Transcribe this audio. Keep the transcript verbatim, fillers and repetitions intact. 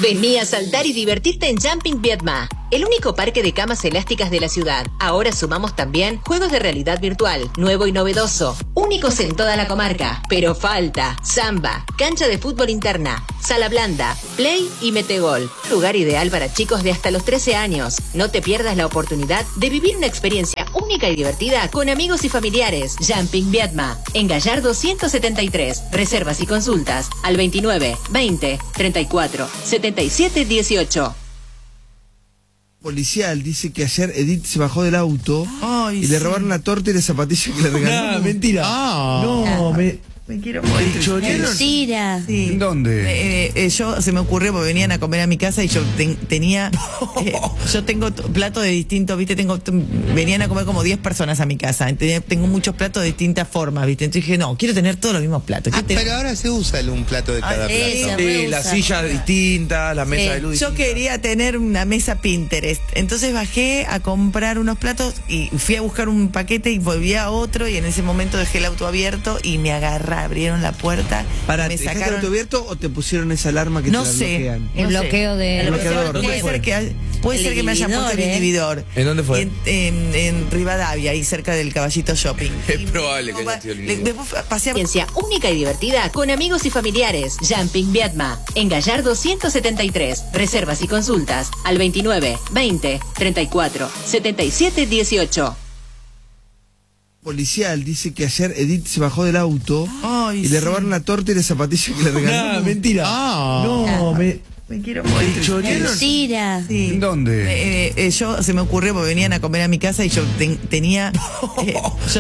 Vení a saltar y divertirte en Jumping Vietma, el único parque de camas elásticas de la ciudad. Ahora sumamos también juegos de realidad virtual, nuevo y novedoso, únicos en toda la comarca. Pero falta samba, cancha de fútbol interna, sala blanda, play y metegol. Lugar ideal para chicos de hasta los trece años. No te pierdas la oportunidad de vivir una experiencia única y divertida con amigos y familiares. Jumping Vietma, en Gallardo ciento setenta y tres. Reservas y consultas al veintinueve, veinte, treinta y cuatro, setenta y siete, dieciocho. Policial dice que ayer Edith se bajó del auto Ay, y sí. le robaron la torta y la zapatilla que le regalaron. No, mentira. Ah. No, me, me quiero morir. Mentira. Sí. ¿En dónde? Eh, eh, yo se me ocurrió porque venían a comer a mi casa y yo ten, tenía eh, yo tengo t- platos de distintos, viste, tengo t- venían a comer como diez personas a mi casa. Tenía, tengo muchos platos de distintas formas, viste. Entonces dije, no, quiero tener todos los mismos platos. Ah, Quiero tener- pero ahora se usa el- un plato de cada Ah, eso. plato. re Sí, usa. las sillas distintas, la mesa Sí. de luz Yo distinta. quería tener una mesa Pinterest. Entonces bajé a comprar unos platos y fui a buscar un paquete y volví a otro y en ese momento dejé el auto abierto y me agarra, abrieron la puerta. Para, me ¿te dejaste el sacaron. auto abierto o te pusieron esa alarma que No te la sé. bloquean? El No sé. bloqueo de... El bloqueador. Puede ¿Dónde ser fue? que, hay- puede El ser que me hayan puesto el inhibidor, ¿eh? inhibidor. ¿En dónde fue? En, en, en Rivadavia, ahí cerca del Caballito Shopping. Es Y- probable que haya sido el le- inhibidor. Después pasé a... Experiencia única y divertida con amigos y familiares. Jumping Vietma, en Gallardo ciento setenta y tres. Reservas y consultas al veintinueve, veinte, treinta y cuatro, setenta y siete, dieciocho. Policial dice que ayer Edith se bajó del auto Ay, y le sí. robaron la torta y la zapatilla que le regalaron. No, mentira. Ah. No, me, me quiero morir. Mentira. Sí. ¿En dónde? Eh, eh, yo se me ocurrió porque venían a comer a mi casa y yo ten- tenía eh, yo